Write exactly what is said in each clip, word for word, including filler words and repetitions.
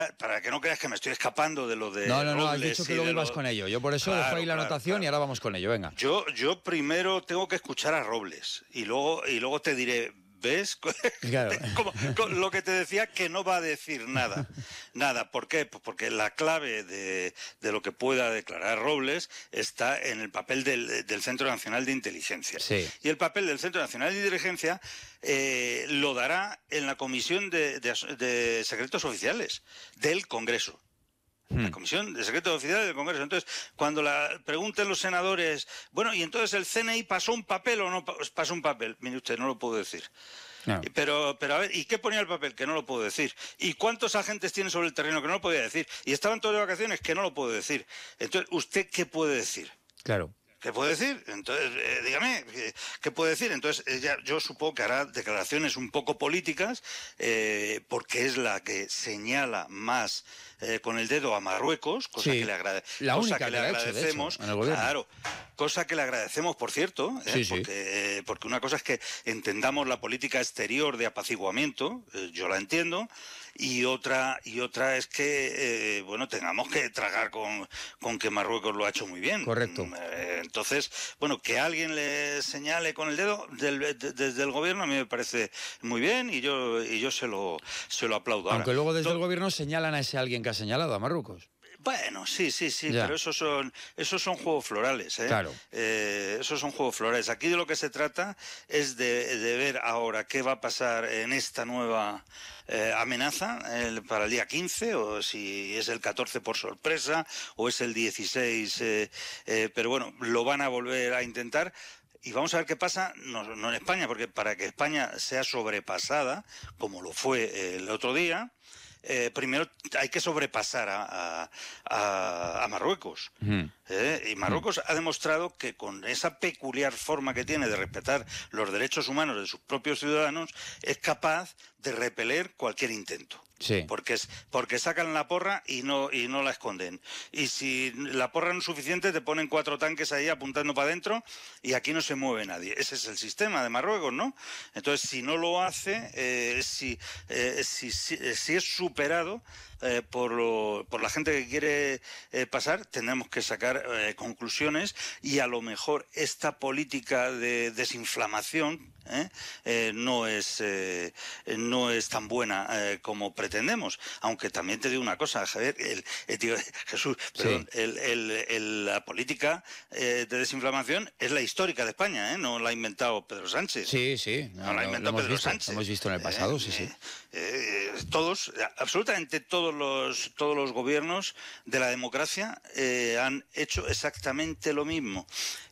para que no creas que me estoy escapando de lo de No, no, no, has Robles dicho que y luego de ibas lo- con ello. Yo por eso Claro, dejo ahí la claro, anotación claro. y ahora vamos con ello, venga. Yo, yo primero tengo que escuchar a Robles y luego, y luego te diré, ¿ves? Claro. Como, como lo que te decía, que no va a decir nada. Nada, ¿por qué? Pues porque la clave de, de lo que pueda declarar Robles está en el papel del, del Centro Nacional de Inteligencia. Sí. Y el papel del Centro Nacional de Inteligencia eh, lo dará en la Comisión de, de, de Secretos Oficiales del Congreso. La Comisión de Secretos Oficiales del Congreso. Entonces, cuando la pregunten los senadores, bueno, y entonces el C N I pasó un papel o no pasó un papel, mire usted, no lo puedo decir. No. Pero, pero a ver, ¿y qué ponía el papel? Que no lo puedo decir. ¿Y cuántos agentes tiene sobre el terreno? Que no lo podía decir. ¿Y estaban todos de vacaciones? Que no lo puedo decir. Entonces, ¿usted qué puede decir? Claro. ¿Qué puede decir? Entonces, eh, dígame, ¿qué, ¿qué puede decir? Entonces, ella, yo supongo que hará declaraciones un poco políticas, eh, porque es la que señala más eh, con el dedo a Marruecos, cosa Sí, que le, agrade la cosa única que que le la ha hecho, de agradecemos. hecho, en el gobierno. Claro, cosa que le agradecemos, por cierto, eh, Sí, sí. porque, eh, porque una cosa es que entendamos la política exterior de apaciguamiento, eh, yo la entiendo, y otra y otra es que, eh, bueno, tengamos que tragar con, con que Marruecos lo ha hecho muy bien. Correcto. Eh, entonces, bueno, que alguien le señale con el dedo del, de, desde el gobierno a mí me parece muy bien y yo y yo se lo se lo aplaudo. Ahora, Aunque luego desde to- el gobierno señalan a ese alguien que ha señalado, a Marruecos. Bueno, sí, sí, sí, Ya. pero esos son esos son juegos florales, ¿eh? Claro. Eh, esos son juegos florales. Aquí de lo que se trata es de, de ver ahora qué va a pasar en esta nueva eh, amenaza el, para el día quince, o si es el catorce por sorpresa, o es el dieciséis, eh, eh, pero bueno, lo van a volver a intentar. Y vamos a ver qué pasa, no, no en España, porque para que España sea sobrepasada, como lo fue el otro día, eh, primero hay que sobrepasar a, a, a, a Marruecos. Mm. ¿eh? Y Marruecos mm. ha demostrado que con esa peculiar forma que tiene de respetar los derechos humanos de sus propios ciudadanos, es capaz de repeler cualquier intento. Sí. Porque es porque sacan la porra y no y no la esconden. Y si la porra no es suficiente, te ponen cuatro tanques ahí apuntando para adentro y aquí no se mueve nadie. Ese es el sistema de Marruecos, ¿no? Entonces, si no lo hace, eh, si, eh, si, si, si es superado eh, por, lo, por la gente que quiere eh, pasar, tendremos que sacar eh, conclusiones y a lo mejor esta política de desinflamación ¿eh? Eh, no es eh, no es tan buena eh, como pretendemos, aunque también te digo una cosa, Javier, el, el tío, Jesús, perdón, sí. el, el, el, la política eh, de desinflamación es la histórica de España, ¿eh? No la ha inventado Pedro Sánchez. Sí, sí, no, no la ha inventado lo hemos Pedro visto, Sánchez. Lo hemos visto en el pasado, eh, sí, sí. Eh, eh, todos, absolutamente todos los todos los gobiernos de la democracia eh, han hecho exactamente lo mismo.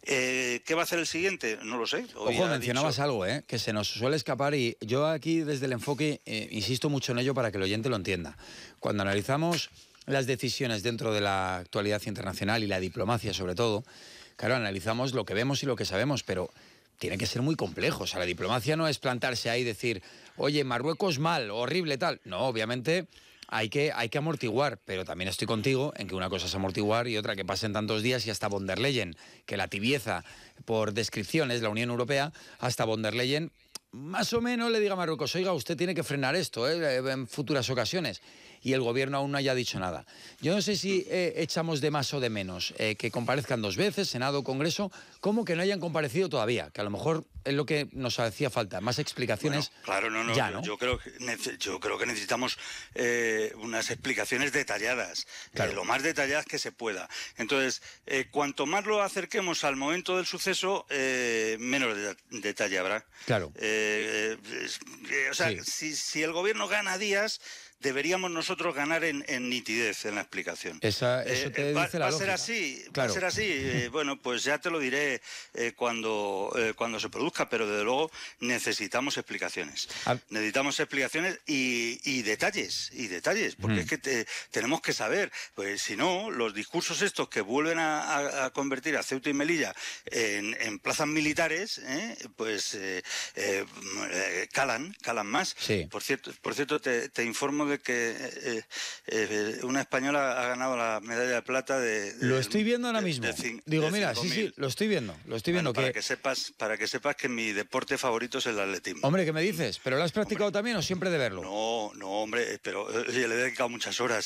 Eh, ¿Qué va a hacer el siguiente? No lo sé. Hoy Ojo, mencionabas dicho... algo, ¿eh? Que se nos suele escapar y yo aquí desde el enfoque eh, insisto mucho en ello para que el oyente lo entienda. Cuando analizamos las decisiones dentro de la actualidad internacional y la diplomacia sobre todo, claro, analizamos lo que vemos y lo que sabemos, pero tiene que ser muy complejo. O sea, la diplomacia no es plantarse ahí y decir, oye, Marruecos mal, horrible, tal. No, obviamente hay que, hay que amortiguar, pero también estoy contigo en que una cosa es amortiguar y otra que pasen tantos días y hasta von der Leyen, que la tibieza por descripción es la Unión Europea, hasta von der Leyen más o menos le diga a Marruecos, oiga, usted tiene que frenar esto ¿eh? en futuras ocasiones, y el gobierno aún no haya dicho nada. Yo no sé si eh, echamos de más o de menos eh, que comparezcan dos veces, Senado, Congreso, como que no hayan comparecido todavía, que a lo mejor es lo que nos hacía falta, más explicaciones. Bueno, claro, no, no, ya, ¿no? Yo, creo que yo creo que necesitamos eh, unas explicaciones detalladas, claro. eh, lo más detalladas que se pueda. Entonces, eh, cuanto más lo acerquemos al momento del suceso, eh, menos de, detalle habrá. Claro. Eh, Eh, eh, o sea, sí. si, si el gobierno gana días, deberíamos nosotros ganar en, en nitidez en la explicación. Esa, eso te eh, va, dice la va a lógica. ser así, claro. va a ser así. Eh, bueno, pues ya te lo diré eh, cuando eh, cuando se produzca, pero desde luego necesitamos explicaciones. Ah. Necesitamos explicaciones y, y detalles, y detalles, porque mm. es que te, tenemos que saber, pues si no, los discursos estos que vuelven a, a, a convertir a Ceuta y Melilla en, en plazas militares, eh, pues eh, eh, calan, calan más. Sí. Por cierto, por cierto, te, te informo de que eh, eh, una española ha ganado la medalla de plata de... de lo estoy viendo ahora de, mismo. De, de, Digo, de mira, sí, sí, lo estoy viendo, lo estoy viendo. Bueno, que... Para que sepas, para que sepas que mi deporte favorito es el atletismo. Hombre, ¿qué me dices? ¿Pero lo has practicado hombre, también o siempre de verlo? No, no, hombre, pero eh, le he dedicado muchas horas.